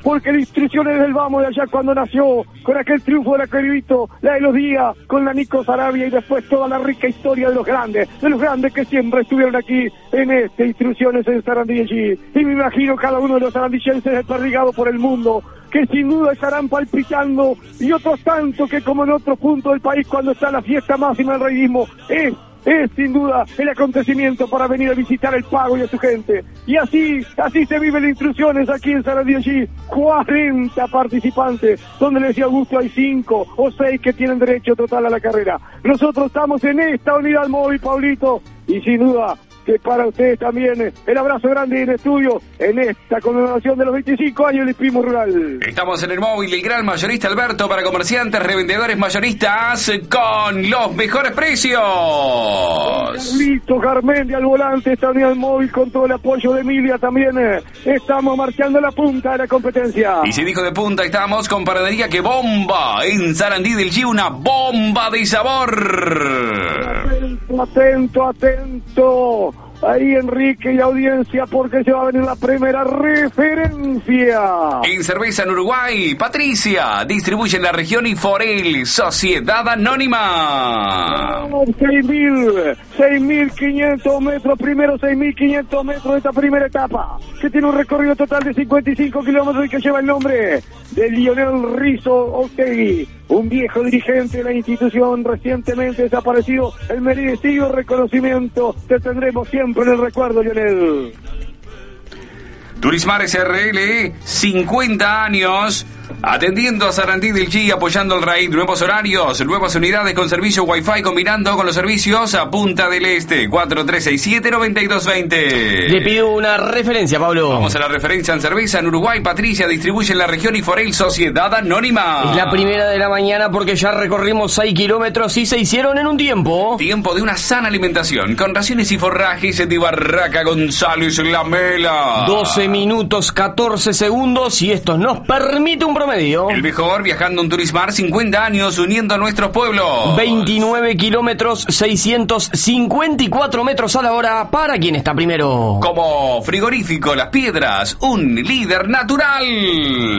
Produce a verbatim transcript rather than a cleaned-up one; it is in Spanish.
porque la instrucción es del vamos de allá cuando nació, con aquel triunfo de la Queribito, la de los Díaz, con la Nico Sarabia y después toda la rica historia de los grandes, de los grandes que siempre estuvieron aquí en este Instrucciones en Sarandí. Y me imagino cada uno de los sarandillenses desperdigados por el mundo, que sin duda estarán palpitando, y otros tantos que como en otros puntos del país cuando está la fiesta máxima del reyismo, es Es sin duda el acontecimiento para venir a visitar el Pago y a su gente. Y así, así se viven las Instrucciones aquí en Sarandí. cuarenta participantes, donde les dio gusto hay cinco o seis que tienen derecho total a la carrera. Nosotros estamos en esta unidad móvil, Pablito, y sin duda que para ustedes también el abrazo grande en estudio en esta conmemoración de los veinticinco años del Hipismo Rural. Estamos en el móvil del gran mayorista Alberto para comerciantes, revendedores mayoristas con los mejores precios. Listo, Carmen al volante, esta unidad móvil con todo el apoyo de Emilia también. Eh, estamos marcando la punta de la competencia. Y se dijo de punta, estamos con Panadería Que Bomba en Sarandí del Chi, una bomba de sabor. Atento, atento, atento. Ahí Enrique y audiencia, porque se va a venir la primera referencia. En cerveza en Uruguay, Patricia, distribuye en la región y Forel, Sociedad Anónima. seis mil quinientos metros, primero seis mil quinientos metros de esta primera etapa, que tiene un recorrido total de cincuenta y cinco kilómetros y que lleva el nombre de Lionel Rizzo Otegui, un viejo dirigente de la institución recientemente desaparecido. El merecido reconocimiento te tendremos siempre en el recuerdo, Lionel. Turismar S R L, cincuenta años, atendiendo a Sarandí del Chi, apoyando al raíz. Nuevos horarios, nuevas unidades con servicio Wi-Fi, combinando con los servicios a Punta del Este. Cuatro tres seis siete, nueve dos dos cero. Le pido una referencia, Pablo. Vamos a la referencia en cerveza en Uruguay. Patricia, distribuye en la región y Forel, Sociedad Anónima. Es la primera de la mañana porque ya recorrimos seis kilómetros y se hicieron en un tiempo. Tiempo de una sana alimentación, con raciones y forrajes de Barraca González Lamela. doce minutos, catorce segundos, y esto nos permite un promedio. El mejor viajando en Turismar, cincuenta años uniendo a nuestros pueblos. veintinueve kilómetros, seiscientos cincuenta y cuatro metros a la hora para quien está primero. Como Frigorífico Las Piedras, un líder natural.